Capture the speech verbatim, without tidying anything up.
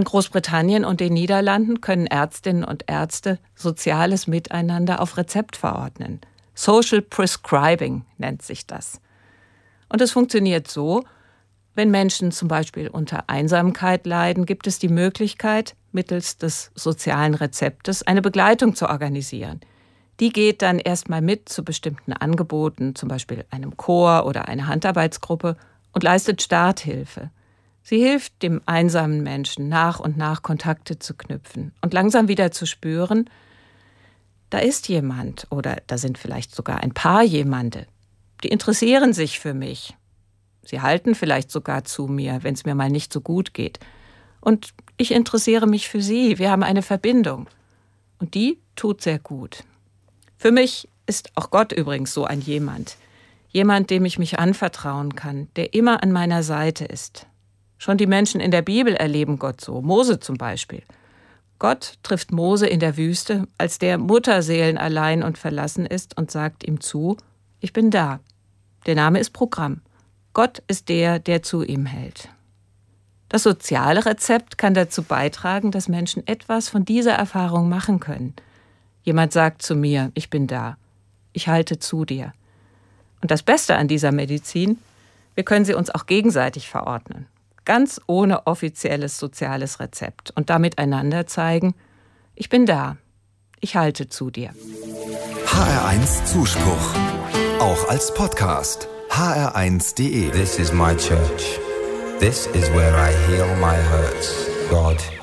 In Großbritannien und den Niederlanden können Ärztinnen und Ärzte soziales Miteinander auf Rezept verordnen. Social Prescribing nennt sich das. Und es funktioniert so: Wenn Menschen zum Beispiel unter Einsamkeit leiden, gibt es die Möglichkeit, mittels des sozialen Rezeptes eine Begleitung zu organisieren. Die geht dann erstmal mit zu bestimmten Angeboten, zum Beispiel einem Chor oder einer Handarbeitsgruppe, und leistet Starthilfe. Sie hilft dem einsamen Menschen, nach und nach Kontakte zu knüpfen und langsam wieder zu spüren, da ist jemand oder da sind vielleicht sogar ein paar Jemande, die interessieren sich für mich. Sie halten vielleicht sogar zu mir, wenn es mir mal nicht so gut geht. Und ich interessiere mich für sie, wir haben eine Verbindung. Und die tut sehr gut. Für mich ist auch Gott übrigens so ein Jemand. Jemand, dem ich mich anvertrauen kann, der immer an meiner Seite ist. Schon die Menschen in der Bibel erleben Gott so, Mose zum Beispiel. Gott trifft Mose in der Wüste, als der mutterseelenallein und verlassen ist, und sagt ihm zu: Ich bin da. Der Name ist Programm. Gott ist der, der zu ihm hält. Das soziale Rezept kann dazu beitragen, dass Menschen etwas von dieser Erfahrung machen können. Jemand sagt zu mir: Ich bin da. Ich halte zu dir. Und das Beste an dieser Medizin: Wir können sie uns auch gegenseitig verordnen. Ganz ohne offizielles soziales Rezept. Und damit einander zeigen: Ich bin da. Ich halte zu dir. H R eins Zuspruch. Auch als Podcast. H R eins Punkt de. This is my church. This is where I heal my hurts. God